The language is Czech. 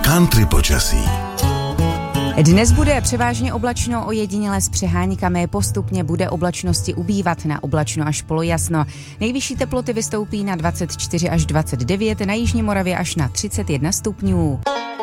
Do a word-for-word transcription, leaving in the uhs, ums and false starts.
Country počasí. Dnes bude převážně oblačno, ojediněle s přeháňkami, postupně bude oblačnosti ubývat, na oblačno až polojasno. Nejvyšší teploty vystoupí na dvacet čtyři až dvacet devět, na jižní Moravě až na třicet jedna stupňů.